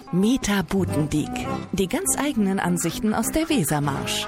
Meta Butendiek. Die ganz eigenen Ansichten aus der Wesermarsch.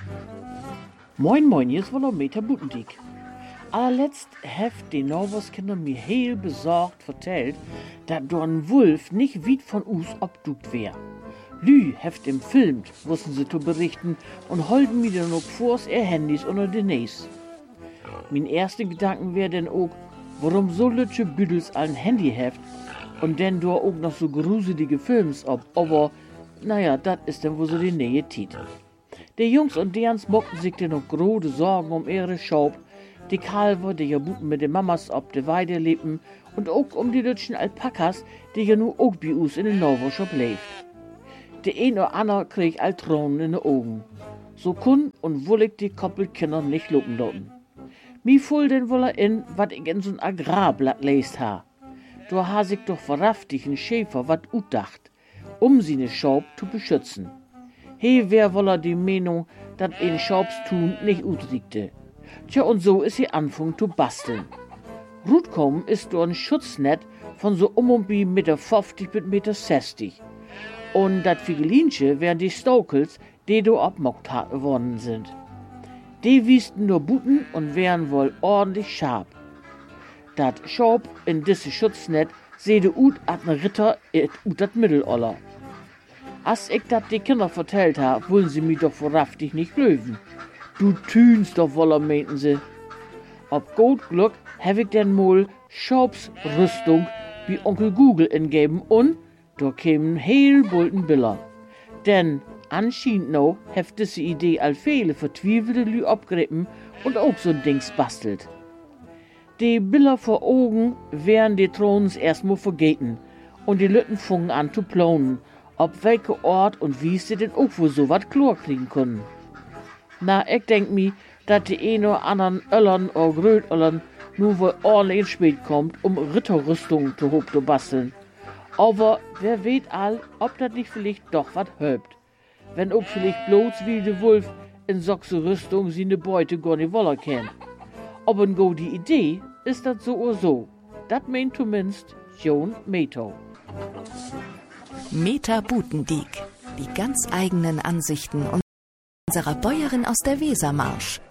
Moin moin, hier ist wohl Meta Butendiek. Allerletzt heft die Norwoskinder mir heel besorgt vertellt, dass ein Wolf nicht weit von us obdukt wär. Lü heft im filmt, wussten sie zu berichten und holden mir dann auch vors ihr Handys unter den Näs. Mein erster Gedanken wär denn auch, warum so lütsche Büdels ein Handy heft und denn da auch noch so gruselige Films ob, aber naja, dat ist denn wo so die Nähe tiet. Die Jungs und derens mockten sich denn noch grode Sorgen um ihre Schaub, die Kalver, die ja buten mit den Mamas ob de Weide lebten und auch um die lütschen Alpakas, die ja nu auch bei uns in den Norwoschop lebt. Der ein oder andere krieg all Tränen in den Augen. So kun und wollig die Koppelkinder nicht lupen dorten. Mi fuhl den woller in, wat ich in so'n Agrarblatt lest ha. Da ha sich doch verraftig ein Schäfer wat utdacht, seine Schaub zu beschützen. He wär woller die Meinung, dat ein Schaubstun nicht utriegte. Tja, und so is sie anfang zu basteln. Rutkommen ist do ein Schutznet von so bi 1,50 Meter bis 1,60 Meter. Und dat Figelinche wären die Stokels, die do abmockt worden sind. Die wiesten nur Buten und wären wohl ordentlich scharf. Dat Schaub in disse Schutznet sehde ut at ne Ritter ut dat Mitteloller. As ich dat die Kinder vertellt ha, wollen sie mi doch verraftig nicht löwen. Du tünst doch woller, meinten sie. Ob gut Glück hab ich denn mal Schaubsrüstung wie Onkel Google ingeben und da kämen heel bulten Biller. Denn anscheinend no heft diese Idee all viele vertwiefelte Lü abgrippen und auch so'n Dings bastelt. Die Biller vor Augen wären die Throns erstmal vergeten und die Lütten fungen an zu planen, ob welche Ort und wie sie denn auch wohl so wat Chlor kriegen können. Na, ich denk mi, dat die ein oder anderen Öllern oder Grötöllern nur wohl ordentlich ins Spät kommt, Ritterrüstungen zu hoch zu basteln. Aber wer weet all, ob dat nicht vielleicht doch wat hölbt. Wenn auch vielleicht bloß wie de Wolf in soxe Rüstung seine Beute gar nicht woller kennt. Aber eine gute Idee ist das so oder so. Das meint zumindest John Meto. Meta Butendiek. Die ganz eigenen Ansichten unserer Bäuerin aus der Wesermarsch.